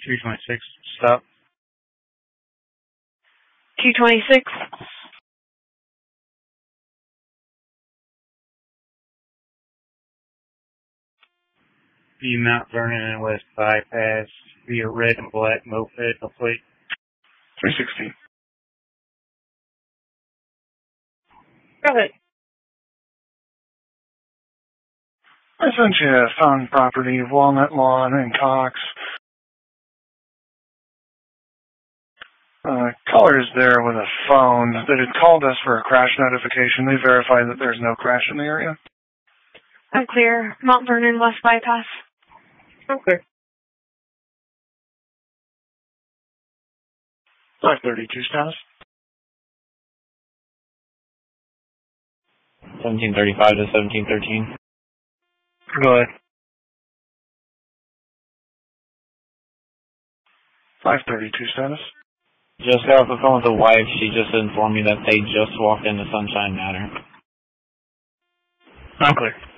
226, stop. 226. The Mount Vernon and West bypass via red and black moped complete. 360. Go ahead. I sent you a found property, Walnut Lawn in Cox. Caller's there with a phone that had called us for a crash notification. They verified that there's no crash in the area. Unclear. Mount Vernon West bypass. Okay. 532 status. 1735 to 1713. Go ahead. 532 status. Just got off the phone with the wife. She just informed me that they just walked into Sunshine Manor. Unclear.